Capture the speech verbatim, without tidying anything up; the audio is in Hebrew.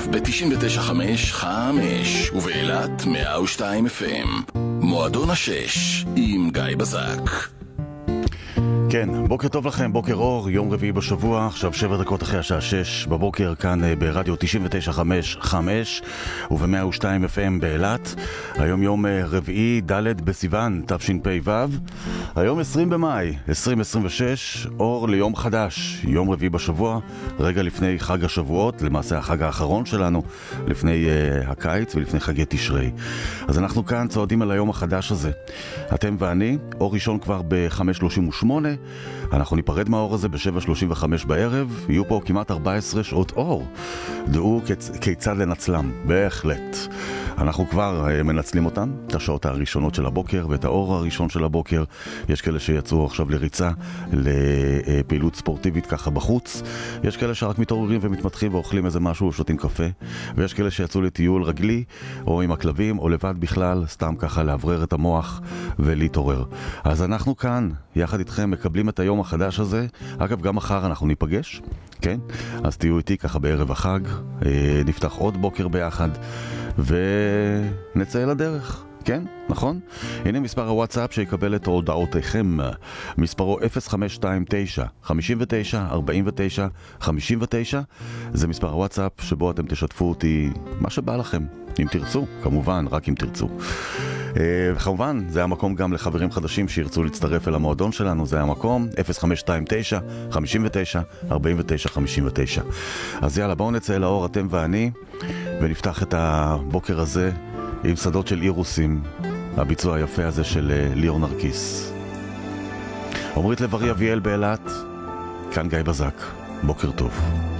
ב-תשעים ותשע חמש חמש ובאילת מאה ושתיים אף אם. מועדון השש עם גיא בזק. כן, בוקר טוב לכם, בוקר אור, יום רביעי בשבוע, עכשיו שבע דקות אחרי השעה שש בבוקר, כאן ברדיו תשעים ותשע חמש חמש וב-מאה ושתיים אף אם באילת. היום יום רביעי, ד' בסיוון, תשפ"ו, היום עשרים במאי עשרים עשרים ושש, אור ליום חדש, יום רביעי בשבוע, רגע לפני חג השבועות, למעשה החג האחרון שלנו, לפני uh, הקיץ ולפני חגי תשרי. אז אנחנו כאן צועדים על היום החדש הזה, אתם ואני, אור ראשון כבר ב-חמש שלושים ושמונה, אנחנו ניפרד מהאור הזה ב-שבע שלושים וחמש בערב, יהיו פה כמעט ארבע עשרה שעות אור. דעו כצ... כיצד לנצלם, בהחלט. אנחנו כבר מנצלים אותם, את השעות הראשונות של הבוקר ואת האור הראשון של הבוקר. יש כאלה שיצאו עכשיו לריצה, לפעילות ספורטיבית ככה בחוץ. יש כאלה שרק מתעוררים ומתמתחים ואוכלים איזה משהו, שותים קפה. ויש כאלה שיצאו לטיול רגלי, או עם הכלבים, או לבד בכלל, סתם ככה להברר את המוח ולהתעורר. אז אנחנו כאן, יחד איתכם, מקבלים את היום החדש הזה. אגב, גם מחר אנחנו ניפגש, כן? אז תהיו איתי ככה בערב החג, נפתח עוד בוקר ביחד, ונצא אל הדרך, כן? נכון? הנה מספר הוואטסאפ שיקבל את הודעותיכם, מספרו אפס חמש שתיים תשע חמש תשע ארבע תשע חמש תשע, זה מספר הוואטסאפ שבו אתם תשתפו אותי מה שבא לכם, אם תרצו, כמובן, רק אם תרצו. וכמובן, זה המקום גם לחברים חדשים שירצו להצטרף אל המועדון שלנו, זה המקום, אפס חמש שתיים תשע חמש תשע ארבע תשע חמש תשע. אז יאללה, בואו נצא אל האור, אתם ואני, ונפתח את הבוקר הזה עם שדות של אירוסים, הביצוע היפה הזה של ליאור נרקיס. עומרית לב-ארי אביאל באילת, כאן גיא בזק, בוקר טוב.